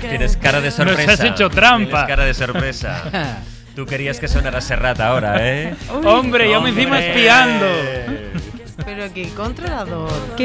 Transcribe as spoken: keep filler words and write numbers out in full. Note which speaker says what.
Speaker 1: Tienes cara de sorpresa.
Speaker 2: Nos has hecho trampa.
Speaker 1: Tienes cara de sorpresa. Tú querías que sonara Serrat ahora, ¿eh?
Speaker 2: Hombre, yo me encima espiando.
Speaker 3: Pero qué controlador.